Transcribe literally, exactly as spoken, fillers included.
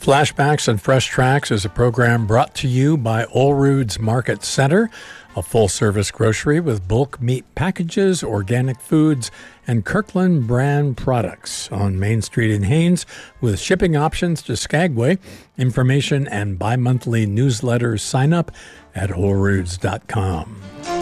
Flashbacks and Fresh Tracks is a program brought to you by Olroods Market Center, a full-service grocery with bulk meat packages, organic foods, and Kirkland brand products on Main Street in Haines with shipping options to Skagway. Information and bi-monthly newsletter sign up at olroods dot com.